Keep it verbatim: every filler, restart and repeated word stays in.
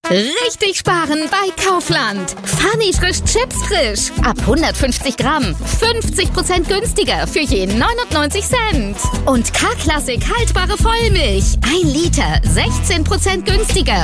Richtig sparen bei Kaufland. Funny frisch Chips frisch. Ab hundertfünfzig Gramm. fünfzig Prozent günstiger für je neunundneunzig Cent. Und K-Klassik haltbare Vollmilch. ein Liter. sechzehn Prozent günstiger.